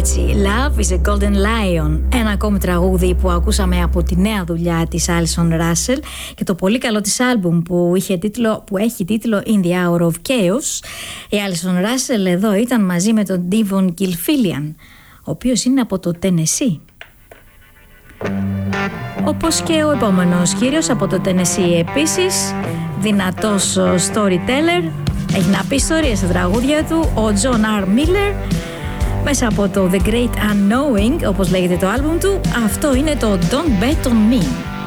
έτσι. Love is a Golden Lion. Ένα ακόμη τραγούδι που ακούσαμε από τη νέα δουλειά της Alison Russell και το πολύ καλό της άλμπουμ που έχει τίτλο In the Hour of Chaos. Η Alison Russell εδώ ήταν μαζί με τον Devon Gilfillian, ο οποίος είναι από το Tennessee. Όπως και ο επόμενος κύριος από το Tennessee επίσης, δυνατός storyteller, έχει να πει ιστορίες στα τραγούδια του, ο John R. Miller, μέσα από το The Great Unknowing, όπως λέγεται το άλμπουμ του. Αυτό είναι το Don't Bet On Me.